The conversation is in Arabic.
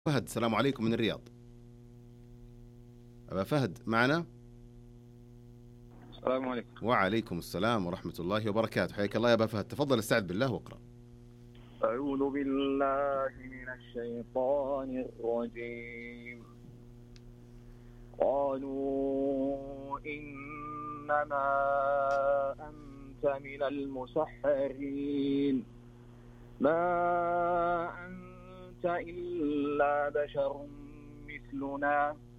فهد، السلام عليكم من الرياض. أبا فهد معنا؟ السلام عليكم. وعليكم السلام ورحمة الله وبركاته. حياك الله يا أبا فهد، تفضل استعذ بالله واقرأ. أعوذ بالله من الشيطان الرجيم. قالوا إنما أنت من المسحرين، ما أنت إلا بشر مثلنا